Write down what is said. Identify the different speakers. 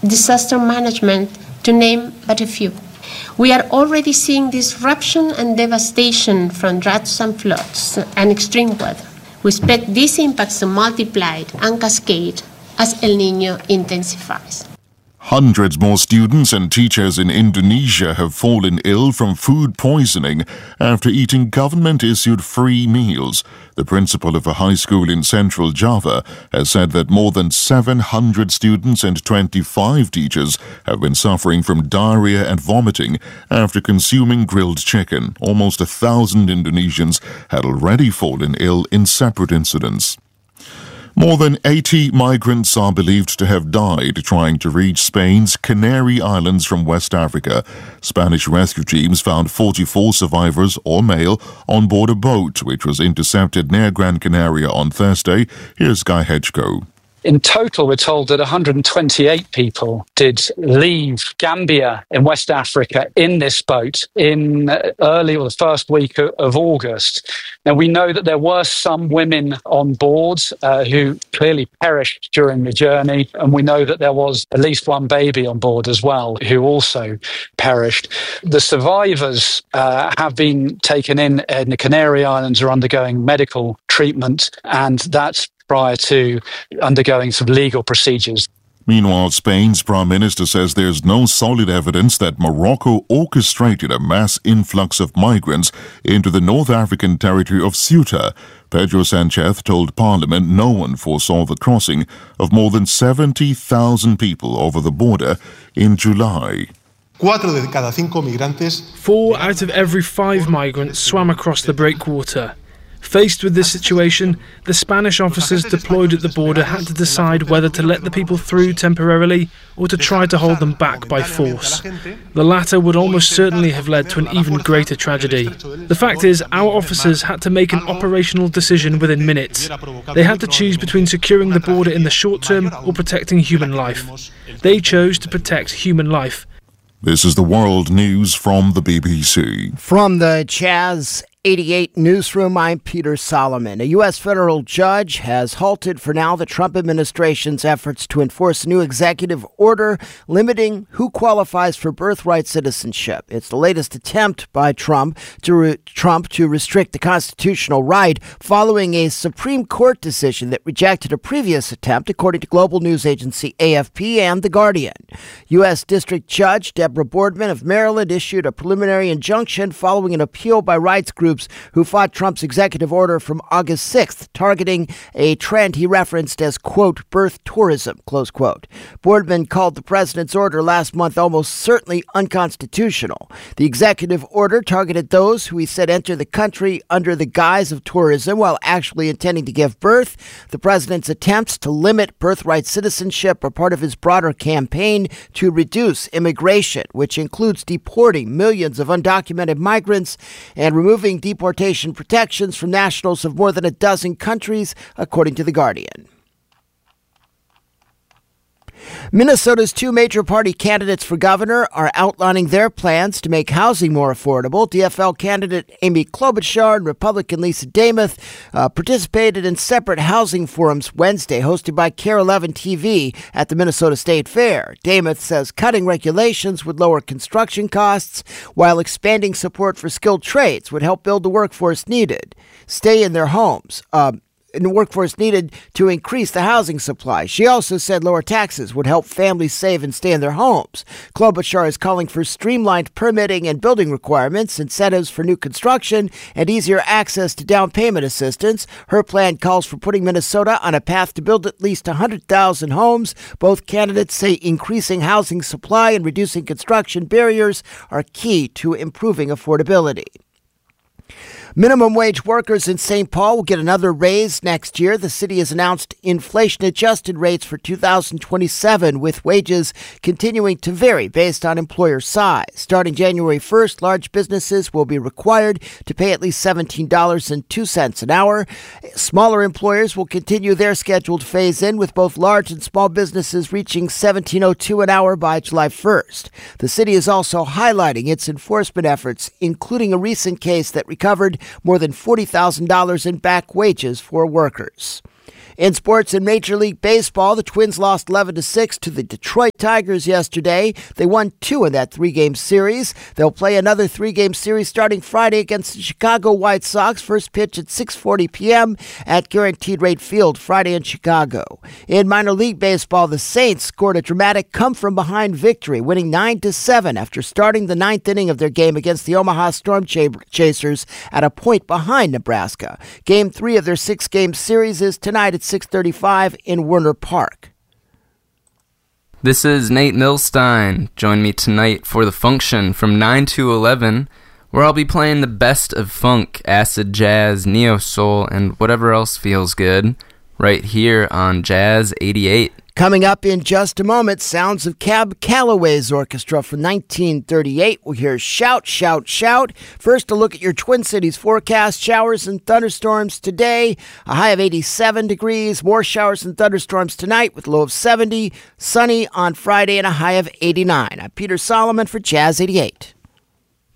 Speaker 1: disaster management, to name but a few. We are already seeing disruption and devastation from droughts and floods and extreme weather. We expect these impacts to multiply and cascade as El Niño intensifies.
Speaker 2: Hundreds more students and teachers in Indonesia have fallen ill from food poisoning after eating government-issued free meals. The principal of a high school in central Java has said that more than 700 students and 25 teachers have been suffering from diarrhea and vomiting after consuming grilled chicken. Almost 1,000 Indonesians had already fallen ill in separate incidents. More than 80 migrants are believed to have died trying to reach Spain's Canary Islands from West Africa. Spanish rescue teams found 44 survivors, all male, on board a boat which was intercepted near Gran Canaria on Thursday. Here's Guy Hedgecoe.
Speaker 3: In total, we're told that 128 people did leave Gambia in West Africa in this boat in the first week of August. Now, we know that there were some women on board who clearly perished during the journey, and we know that there was at least one baby on board as well who also perished. The survivors have been taken in the Canary Islands, are undergoing medical treatment, and that's prior to undergoing some legal procedures.
Speaker 2: Meanwhile, Spain's Prime Minister says there's no solid evidence that Morocco orchestrated a mass influx of migrants into the North African territory of Ceuta. Pedro Sanchez told Parliament no one foresaw the crossing of more than 70,000 people over the border in July.
Speaker 4: 4
Speaker 5: out of every 5 migrants swam across the breakwater. Faced with this situation, the Spanish officers deployed at the border had to decide whether to let the people through temporarily or to try to hold them back by force. The latter would almost certainly have led to an even greater tragedy. The fact is, our officers had to make an operational decision within minutes. They had to choose between securing the border in the short term or protecting human life. They chose to protect human life.
Speaker 2: This is the World News from the BBC.
Speaker 6: From the Chaz 88 newsroom, I'm Peter Solomon. A U.S. federal judge has halted for now the Trump administration's efforts to enforce a new executive order limiting who qualifies for birthright citizenship. It's the latest attempt by Trump to restrict the constitutional right following a Supreme Court decision that rejected a previous attempt, according to global news agency AFP and The Guardian. U.S. District Judge Deborah Boardman of Maryland issued a preliminary injunction following an appeal by rights groups who fought Trump's executive order from August 6th, targeting a trend he referenced as, quote, birth tourism, close quote. Boardman called the president's order last month almost certainly unconstitutional. The executive order targeted those who he said enter the country under the guise of tourism while actually intending to give birth. The president's attempts to limit birthright citizenship are part of his broader campaign to reduce immigration, which includes deporting millions of undocumented migrants and removing deportation protections from nationals of more than a dozen countries, according to The Guardian. Minnesota's 2 major party candidates for governor are outlining their plans to make housing more affordable. DFL candidate Amy Klobuchar and Republican Lisa Demuth participated in separate housing forums Wednesday, hosted by KARE 11 TV at the Minnesota State Fair. Demuth says cutting regulations would lower construction costs, while expanding support for skilled trades would help build the workforce needed. Stay in their homes. In the workforce needed to increase the housing supply. She also said lower taxes would help families save and stay in their homes. Klobuchar is calling for streamlined permitting and building requirements, incentives for new construction, and easier access to down payment assistance. Her plan calls for putting Minnesota on a path to build at least 100,000 homes. Both candidates say increasing housing supply and reducing construction barriers are key to improving affordability. Minimum wage workers in St. Paul will get another raise next year. The city has announced inflation-adjusted rates for 2027, with wages continuing to vary based on employer size. Starting January 1st, large businesses will be required to pay at least $17.02 an hour. Smaller employers will continue their scheduled phase-in, with both large and small businesses reaching $17.02 an hour by July 1st. The city is also highlighting its enforcement efforts, including a recent case that recovered more than $40,000 in back wages for workers. In sports and Major League Baseball, the Twins lost 11-6 to the Detroit Tigers yesterday. They won 2 in that 3-game series. They'll play another 3-game series starting Friday against the Chicago White Sox. First pitch at 6:40 p.m. at Guaranteed Rate Field Friday in Chicago. In minor league baseball, the Saints scored a dramatic come-from-behind victory, winning 9-7 after starting the 9th inning of their game against the Omaha Storm Chasers at a point behind Nebraska. Game 3 of their 6-game series is tonight at 6:35 in Werner Park.
Speaker 4: This is Nate Milstein. Join me tonight for The Function from 9 to 11, where I'll be playing the best of funk, acid jazz, neo-soul, and whatever else feels good, right here on Jazz 88.
Speaker 6: Coming up in just a moment, sounds of Cab Calloway's orchestra from 1938. We'll hear Shout, Shout, Shout. First, a look at your Twin Cities forecast. Showers and thunderstorms today, a high of 87 degrees. More showers and thunderstorms tonight with a low of 70. Sunny on Friday and a high of 89. I'm Peter Solomon for Jazz 88.